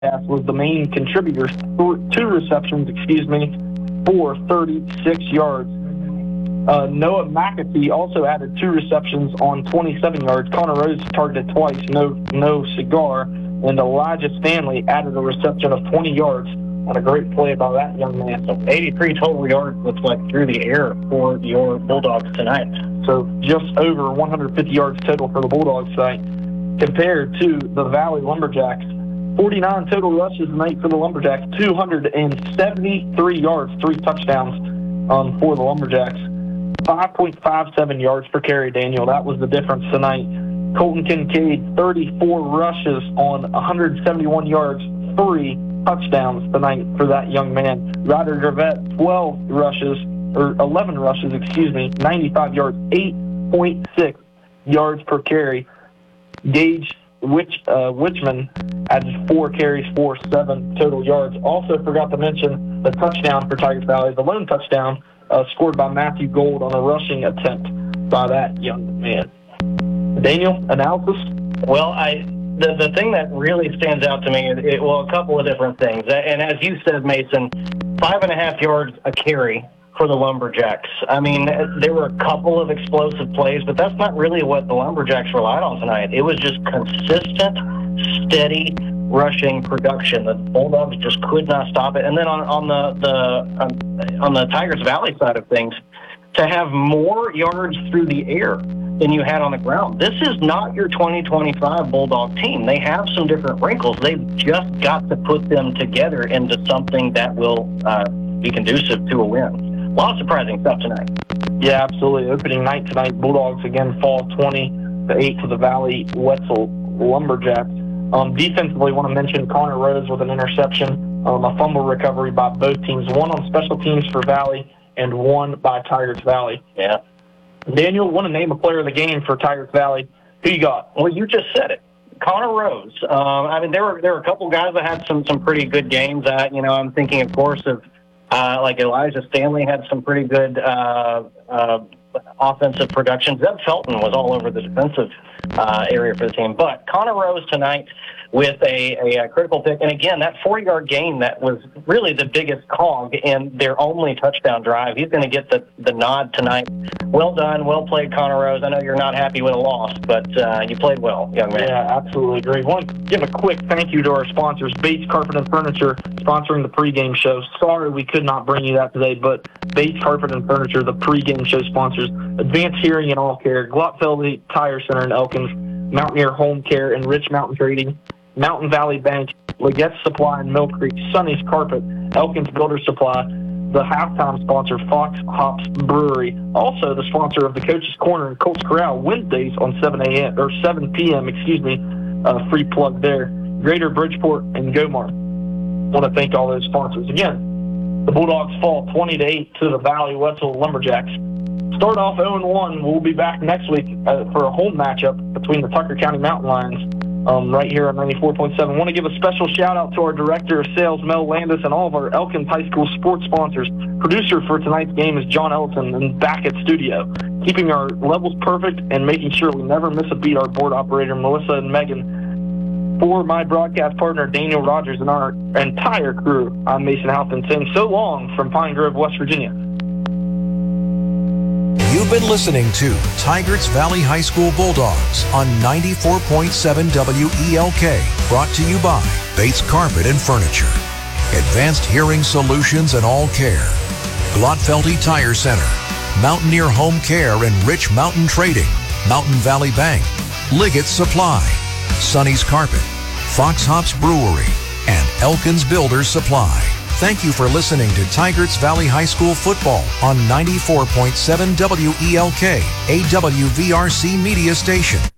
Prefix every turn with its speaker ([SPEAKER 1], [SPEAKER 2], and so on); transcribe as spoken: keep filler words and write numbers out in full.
[SPEAKER 1] was the main contributor. Two receptions, excuse me, for thirty-six yards. Uh, Noah McAtee also added two receptions on twenty-seven yards. Connor Rose targeted twice, no no cigar. And Elijah Stanley added a reception of twenty yards on a great play by that young man.
[SPEAKER 2] So eighty-three total yards looks like through the air for your Bulldogs tonight.
[SPEAKER 1] So just over one hundred fifty yards total for the Bulldogs tonight, compared to the Valley Lumberjacks. forty-nine total rushes tonight for the Lumberjacks, two hundred seventy-three yards, three touchdowns um, for the Lumberjacks. five point five seven yards per carry, Daniel. That was the difference tonight. Colton Kincaid, thirty-four rushes on one hundred seventy-one yards, three touchdowns tonight for that young man. Ryder Gravett, twelve rushes, or eleven rushes, excuse me, ninety-five yards, eight point six yards per carry. Gage Witch, uh, Wichman added four carries for seven total yards. Also forgot to mention the touchdown for Tigers Valley, the lone touchdown uh, scored by Matthew Gold on a rushing attempt by that young man. Daniel, analysis?
[SPEAKER 2] Well, I the, the thing that really stands out to me is, it, well, a couple of different things. And as you said, Mason, five and a half yards a carry for the Lumberjacks. I mean, there were a couple of explosive plays, but that's not really what the Lumberjacks relied on tonight. It was just consistent, steady rushing production. The Bulldogs just could not stop it. And then on, on the, the on, on the Tigers Valley side of things, to have more yards through the air than you had on the ground. This is not your twenty twenty-five Bulldog team. They have some different wrinkles. They've just got to put them together into something that will uh, be conducive to a win. A lot of surprising stuff tonight.
[SPEAKER 1] Yeah, absolutely. Opening night tonight, Bulldogs again fall twenty to eight to the Valley Wetzel Lumberjacks. Um, defensively, I want to mention Connor Rose with an interception, um, a fumble recovery by both teams, one on special teams for Valley and one by Tigers Valley.
[SPEAKER 2] Yeah.
[SPEAKER 1] Daniel, want to name a player of the game for Tigers Valley? Who you got?
[SPEAKER 2] Well, you just said it. Connor Rose. Um, I mean, there were there were a couple guys that had some some pretty good games. Uh, you know, I'm thinking, of course, of uh, like Elijah Stanley had some pretty good uh, uh, offensive production. Zeb Felton was all over the defensive uh, area for the team. But Connor Rose tonight with a, a, a critical pick. And again, that forty-yard gain that was really the biggest cog in their only touchdown drive. He's going to get the, the nod tonight. Well done. Well played, Connor Rose. I know you're not happy with a loss, but uh, you played well, young man.
[SPEAKER 1] Yeah, absolutely agree. I want to give a quick thank you to our sponsors, Bates Carpet and Furniture, sponsoring the pregame show. Sorry we could not bring you that today, but Bates Carpet and Furniture, the pregame show sponsors, Advanced Hearing and All Care, Glotfeldy Tire Center in Elkins, Mountaineer Home Care and Rich Mountain Trading, Mountain Valley Bank, Leggett Supply in Mill Creek, Sonny's Carpet, Elkins Builder Supply, the halftime sponsor, Fox Hops Brewery. Also the sponsor of the Coach's Corner and Colts Corral, Wednesdays on seven a.m. or seven p.m., excuse me, uh, free plug there. Greater Bridgeport and Gomar. Want to thank all those sponsors. Again, the Bulldogs fall twenty to eight to the Valley Wetzel Lumberjacks. Start off oh and one. We'll be back next week uh, for a home matchup between the Tucker County Mountain Lions um, right here on ninety-four point seven. I want to give a special shout-out to our Director of Sales, Mel Landis, and all of our Elkins High School sports sponsors. Producer for tonight's game is John Ellison, and back at studio, keeping our levels perfect and making sure we never miss a beat, our board operator, Melissa and Megan. For my broadcast partner, Daniel Rogers, and our entire crew, I'm Mason Halpin saying so long from Pine Grove, West Virginia.
[SPEAKER 3] You've been listening to Tigers Valley High School Bulldogs on ninety-four point seven W E L K, brought to you by Bates Carpet and Furniture, Advanced Hearing Solutions and All Care, Glotfeldy Tire Center, Mountaineer Home Care and Rich Mountain Trading, Mountain Valley Bank, Liggett Supply, Sonny's Carpet, Fox Hops Brewery, and Elkins Builders Supply. Thank you for listening to Tigers Valley High School football on ninety-four point seven W E L K, a W V R C media station.